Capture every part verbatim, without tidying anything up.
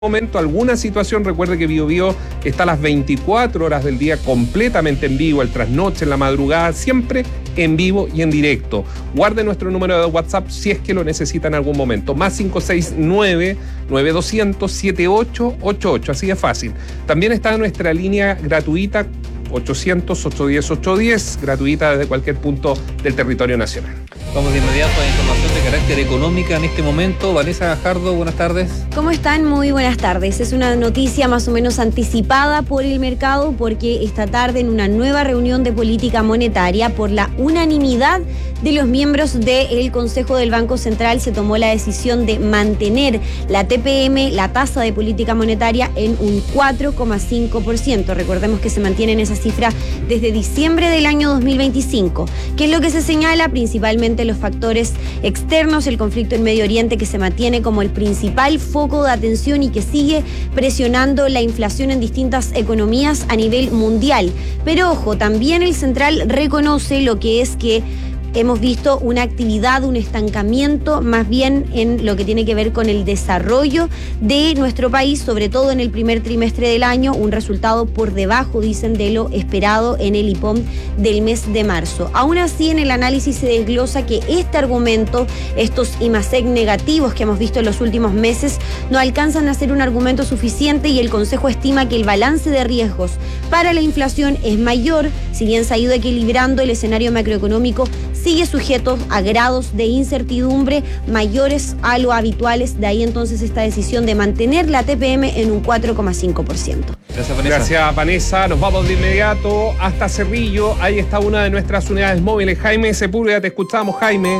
momento alguna situación, recuerde que Bio Bio está a las veinticuatro horas del día completamente en vivo, el trasnoche, en la madrugada, siempre en vivo y en directo. Guarde nuestro número de WhatsApp si es que lo necesita en algún momento, más cinco seis nueve, nueve dos cero cero, siete ocho ocho ocho, así de fácil. También está nuestra línea gratuita ochocientos, ochocientos diez, ochocientos diez, gratuita desde cualquier punto del territorio nacional. Vamos de inmediato a información de carácter económica en este momento. Vanessa Gajardo, buenas tardes. ¿Cómo están? Muy buenas tardes. Es una noticia más o menos anticipada por el mercado porque esta tarde en una nueva reunión de política monetaria por la unanimidad de los miembros del Consejo del Banco Central se tomó la decisión de mantener la T P M, la tasa de política monetaria, en un cuatro coma cinco por ciento. Recordemos que se mantiene en esa cifra desde diciembre del año dos mil veinticinco. ¿Qué es lo que se señala? Principalmente los factores externos, el conflicto en Medio Oriente, que se mantiene como el principal foco de atención y que sigue presionando la inflación en distintas economías a nivel mundial. Pero ojo, también el central reconoce lo que es que hemos visto una actividad, un estancamiento más bien en lo que tiene que ver con el desarrollo de nuestro país, sobre todo en el primer trimestre del año, un resultado por debajo, dicen, de lo esperado en el I P O M del mes de marzo. Aún así, en el análisis se desglosa que este argumento, estos I M A S E C negativos que hemos visto en los últimos meses, no alcanzan a ser un argumento suficiente y el Consejo estima que el balance de riesgos para la inflación es mayor, si bien se ha ido equilibrando, el escenario macroeconómico sigue sujeto a grados de incertidumbre mayores a lo habituales. De ahí entonces esta decisión de mantener la T P M en un cuatro coma cinco por ciento. Gracias, Vanessa. Gracias, Vanessa. Nos vamos de inmediato hasta Cerrillo. Ahí está una de nuestras unidades móviles. Jaime Sepúlveda, te escuchamos, Jaime.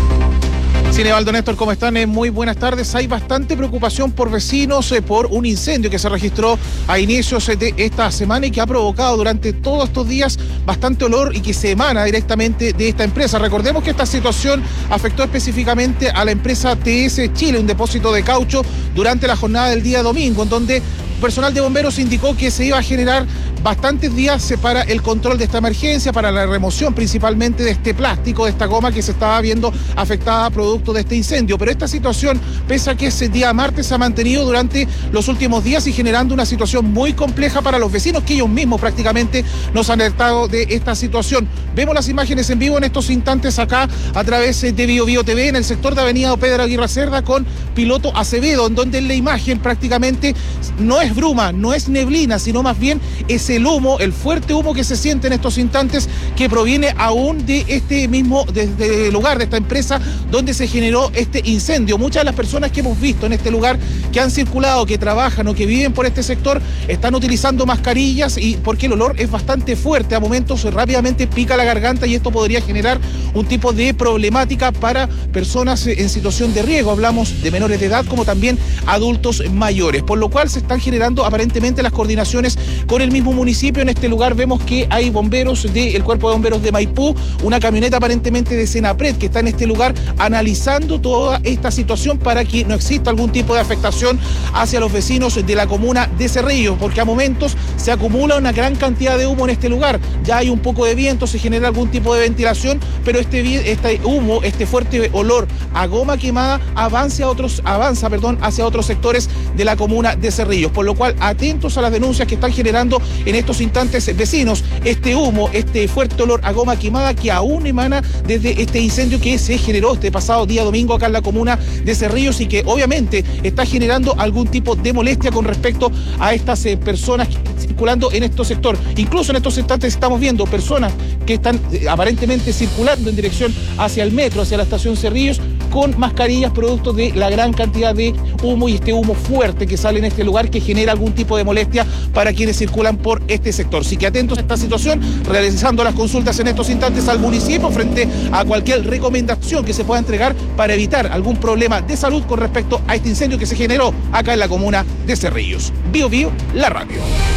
Cinebaldo, Néstor, ¿cómo están? Eh, muy buenas tardes. Hay bastante preocupación por vecinos eh, por un incendio que se registró a inicios eh, de esta semana y que ha provocado durante todos estos días bastante olor y que se emana directamente de esta empresa. Recordemos que esta situación afectó específicamente a la empresa T S Chile, un depósito de caucho, durante la jornada del día domingo, en donde personal de bomberos indicó que se iba a generar bastantes días para el control de esta emergencia, para la remoción principalmente de este plástico, de esta goma que se estaba viendo afectada producto de este incendio. Pero esta situación, pese a que ese día martes se ha mantenido durante los últimos días y generando una situación muy compleja para los vecinos, que ellos mismos prácticamente nos han alertado de esta situación. Vemos las imágenes en vivo en estos instantes acá a través de Bio Bio T V en el sector de Avenida Pedro Aguirre Cerda con Piloto Acevedo, en donde la imagen prácticamente no es bruma, no es neblina, sino más bien es el humo, el fuerte humo que se siente en estos instantes, que proviene aún de este mismo de, de lugar, de esta empresa donde se generó este incendio. Muchas de las personas que hemos visto en este lugar, que han circulado, que trabajan o que viven por este sector, están utilizando mascarillas y porque el olor es bastante fuerte, a momentos rápidamente pica la garganta y esto podría generar un tipo de problemática para personas en situación de riesgo. Hablamos de menores de edad como también adultos mayores, por lo cual se están generando aparentemente las coordinaciones con el mismo municipio. En este lugar vemos que hay bomberos del Cuerpo de Bomberos de Maipú, una camioneta aparentemente de Senapred que está en este lugar analizando toda esta situación para que no exista algún tipo de afectación hacia los vecinos de la comuna de Cerrillo, porque a momentos se acumula una gran cantidad de humo en este lugar. Ya hay un poco de viento, se genera algún tipo de ventilación, pero este, este humo, este fuerte olor a goma quemada avanza a otros, avanza, perdón, hacia otros sectores de la comuna de Cerrillo, por lo cual atentos a las denuncias que están generando en estos instantes vecinos, este humo, este fuerte olor a goma quemada que aún emana desde este incendio que se generó este pasado día domingo acá en la comuna de Cerrillos y que obviamente está generando algún tipo de molestia con respecto a estas eh, personas que están circulando en este sector. Incluso en estos instantes estamos viendo personas que están eh, aparentemente circulando en dirección hacia el metro, hacia la estación Cerrillos, con mascarillas producto de la gran cantidad de humo y este humo fuerte que sale en este lugar que genera algún tipo de molestia para quienes circulan por este sector. Así que atentos a esta situación, realizando las consultas en estos instantes al municipio frente a cualquier recomendación que se pueda entregar para evitar algún problema de salud con respecto a este incendio que se generó acá en la comuna de Cerrillos. Bio Bio, la radio.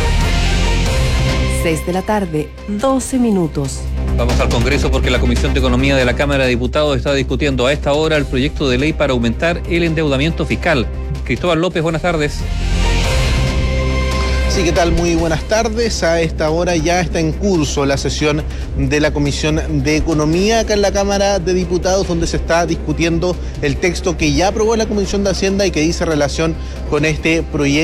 seis de la tarde, doce minutos. Vamos al Congreso porque la Comisión de Economía de la Cámara de Diputados está discutiendo a esta hora el proyecto de ley para aumentar el endeudamiento fiscal. Cristóbal López, buenas tardes. Sí, ¿qué tal? Muy buenas tardes. A esta hora ya está en curso la sesión de la Comisión de Economía acá en la Cámara de Diputados, donde se está discutiendo el texto que ya aprobó la Comisión de Hacienda y que dice relación con este proyecto